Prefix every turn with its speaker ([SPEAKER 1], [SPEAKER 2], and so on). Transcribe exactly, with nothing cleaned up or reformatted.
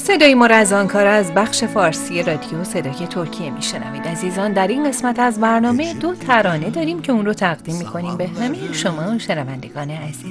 [SPEAKER 1] صدای ما را از آنکارا از بخش فارسی رادیو صدای ترکیه میشنوید. عزیزان، در این قسمت از برنامه دو ترانه داریم که اون رو تقدیم میکنیم به همه شما شنوندگان عزیز.